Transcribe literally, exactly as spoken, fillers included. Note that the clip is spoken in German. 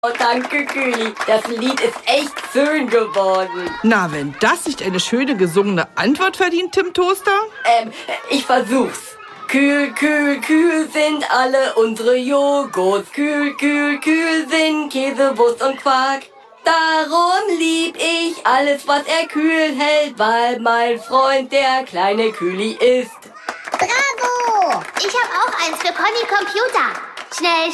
Oh, danke, Kühli. Das Lied ist echt schön geworden. Na, wenn das nicht eine schöne gesungene Antwort verdient, Tim Toaster? Ähm, ich versuch's. Kühl, kühl, kühl sind alle unsere Joghurts. Kühl, kühl, kühl sind Käse, Wurst und Quark. Darum lieb ich alles, was er kühl hält, weil mein Freund der kleine Kühli ist. Bravo! Ich habe auch eins für Conny Computer. Schnell,